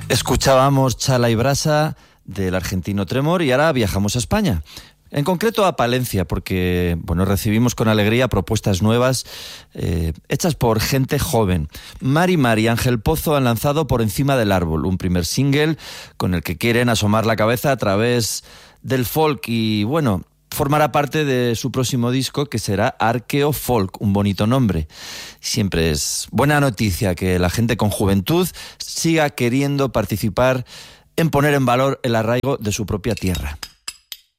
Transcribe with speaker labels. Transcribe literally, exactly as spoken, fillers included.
Speaker 1: Escuchábamos Chala y Brasa del argentino Tremor y ahora viajamos a España. En concreto a Palencia, porque bueno, recibimos con alegría propuestas nuevas eh, hechas por gente joven. Mari Mari y Ángel Pozo han lanzado Por encima del árbol, un primer single con el que quieren asomar la cabeza a través del folk y bueno, formará parte de su próximo disco que será Arqueo Folk, un bonito nombre. Siempre es buena noticia que la gente con juventud siga queriendo participar en poner en valor el arraigo de su propia tierra.